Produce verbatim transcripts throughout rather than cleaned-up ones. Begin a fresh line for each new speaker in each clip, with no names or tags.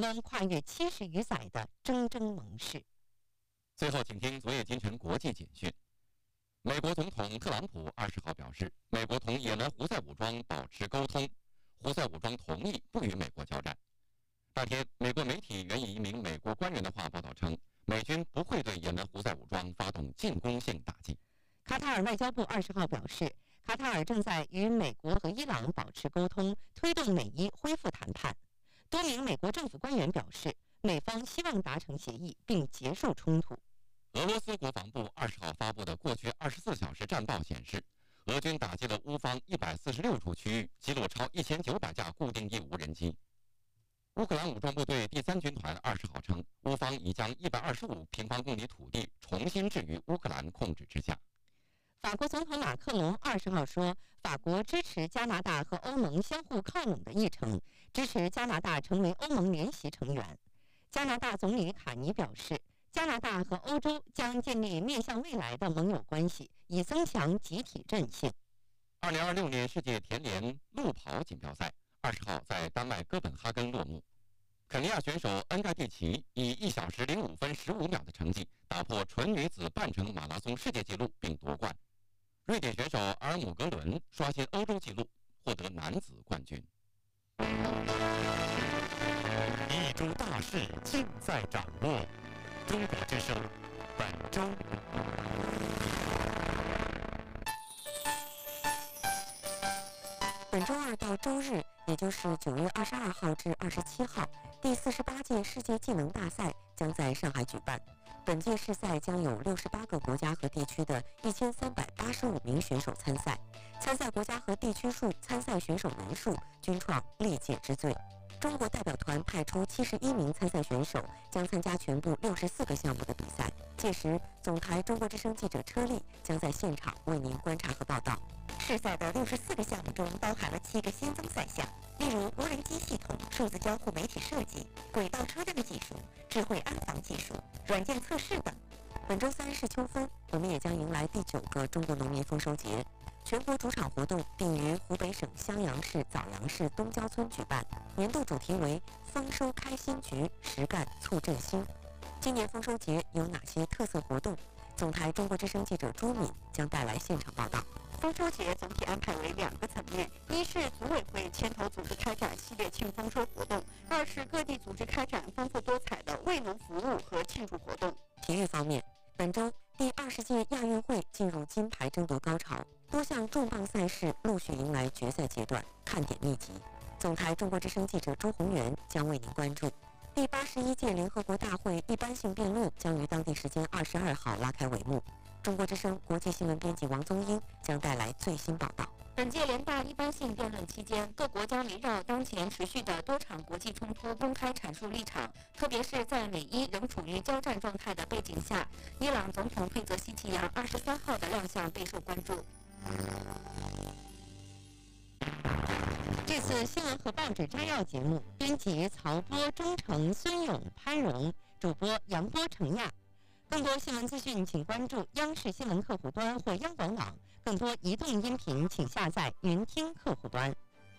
端跨越七十余载的铮铮盟誓。
最后，请听昨夜今晨国际简讯。美国总统特朗普二十号表示，美国同也门胡塞武装保持沟通，胡塞武装同意不与美国交战。当天，美国媒体援引一名美国官员的话报道称，美军不会对也门胡塞武装发动进攻性打击。
卡塔尔外交部二十号表示，卡塔尔正在与美国和伊朗保持沟通，推动美伊恢复谈判。多名美国政府官员表示，美方希望达成协议并结束冲突。
俄罗斯国防部二十号发布的过去二十四小时战报显示，俄军打击了乌方一百四十六处区域，击落超一千九百架固定翼无人机。乌克兰武装部队第三军团二十号称，乌方已将一百二十五平方公里土地重新置于乌克兰控制之下。
法国总统马克龙二十号说，法国支持加拿大和欧盟相互靠拢的议程，支持加拿大成为欧盟联席成员。加拿大总理卡尼表示，加拿大和欧洲将建立面向未来的盟友关系，以增强集体韧性。
二零二六年世界田联路跑锦标赛二十号在丹麦哥本哈根落幕。肯尼亚选手恩盖蒂奇以一小时零五分十五秒的成绩打破纯女子半程马拉松世界纪录并夺冠。瑞典选手阿尔姆格伦刷新欧洲纪录，获得男子冠军。
一周大事尽在掌握，中国之声本周。
本周二到周日，也就是九月二十二号至二十七号，第四十八届世界技能大赛将在上海举办。本届世赛将有六十八个国家和地区的一千三百八十五名选手参赛，参赛国家和地区数、参赛选手人数均创历届之最。中国代表团派出七十一名参赛选手，将参加全部六十四个项目的比赛。届时，总台中国之声记者车丽将在现场为您观察和报道。世赛的六十四个项目中包含了七个新增赛项，例如无人机系统、数字交互媒体设计、轨道车站的技术、智慧安防技术、软件测试等。本周三是秋分，我们也将迎来第九个中国农民丰收节。全国主场活动并于湖北省襄阳市枣阳市东郊村举办，年度主题为丰收开新局，实干促振兴。今年丰收节有哪些特色活动？总台中国之声记者朱敏将带来现场报道。丰收节总体安排为两个层面，一是组委会牵头组织开展系列庆丰收活动，二是各地组织开展丰富多彩的为农服务和庆祝活动。体育方面，本周第二十届亚运会进入金牌争夺高潮，多项重磅赛事陆续迎来决赛阶段，看点密集。总台中国之声记者朱宏元将为您关注。第八十一届联合国大会一般性辩论将于当地时间二十二号拉开帷幕。中国之声国际新闻编辑王宗英将带来最新报道。本届联大一般性辩论期间，各国将围绕当前持续的多场国际冲突公开阐述立场，特别是在美伊仍处于交战状态的背景下，伊朗总统佩泽希奇扬二十三号的亮相备受关注。这次新闻和报纸摘要节目，编辑曹波、钟诚、孙勇、潘荣，主播杨波、程亚。更多新闻资讯，请关注央视新闻客户端或央广网。更多移动音频，请下载云听客户端。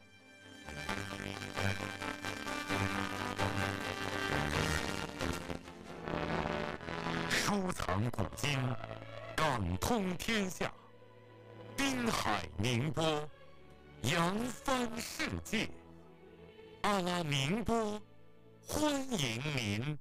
书藏古今，感通天下。滨海宁波，扬帆世界。阿拉宁波，欢迎您。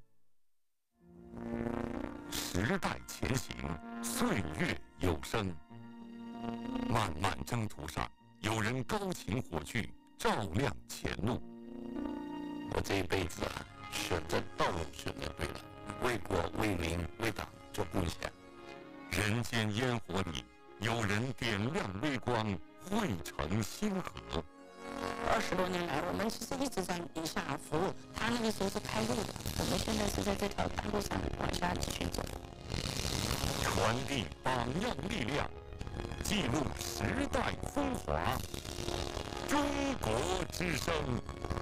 时代前行，岁月有声。漫漫征途上，有人高擎火炬，照亮前路。
我这一辈子啊，选择道路选择对了，为国为民为党做贡献。
人间烟火里，有人点亮微光，汇成星河。
二十多年来，我们其实一直在宁夏服务。他那个时候是开路的，我们现在是在这条大路上往下继续走。
传递榜样力量，记录时代风华。中国之声。